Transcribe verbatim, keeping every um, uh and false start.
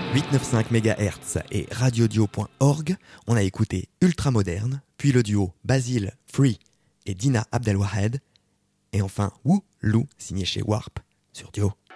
huit cent quatre-vingt-quinze mégahertz et radiodio point org, on a écouté Ultramoderne, puis le duo Basile, Free et Dina Abdelwahed, et enfin Woo Lou signé chez Warp sur Dio.